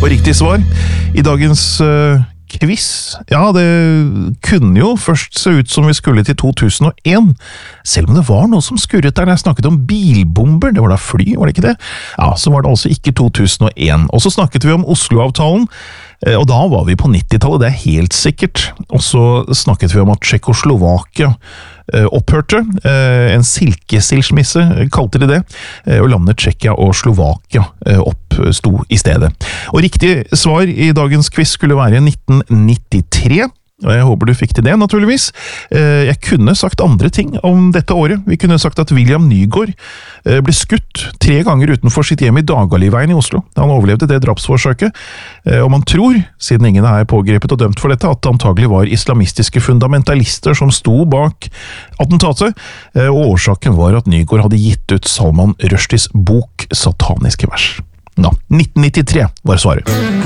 Og riktig svar i dagens quiz, ja, det kunne jo først se ut som vi skulle til 2001, selv om det var noe som skurret der. Jeg snakket om bilbomber, det var da fly, var det ikke det? Ja, så var det altså ikke 2001. Og så snakket vi om Oslo-avtalen, og da var vi på 90-tallet, det er helt sikkert. Og så snakket vi om at Tsjekkoslovakia opphørte, en silkestilsmisse kalte de det, og landet Tsjekkia og Slovakia oppsto i stedet. Og riktig svar i dagens quiz skulle være 1993, og jeg håper du fikk til det, naturligvis. Jeg kunne sagt andre ting om dette året. Vi kunne sagt at William Nygaard ble skutt 3 ganger utenfor sitt hjem i Dagaliveien i Oslo. Han overlevde det drapsforsøket, og man tror, siden ingen er pågrepet og dømt for dette, at det antagelig var islamistiske fundamentalister som sto bak attentatet, og årsaken var at Nygaard hadde gitt ut Salman Rushdies bok Sataniske vers. Nå, 1993 var svaret.